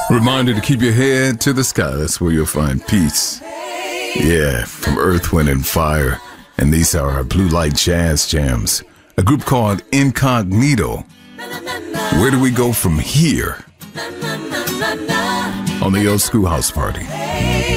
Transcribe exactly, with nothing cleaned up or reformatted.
Reminder to keep your head to the sky. That's where you'll find peace. Yeah, from Earth, Wind, and Fire. And these are our Blue Light Jazz Jams. A group called Incognito. Where do we go from here? On the Old School House Party.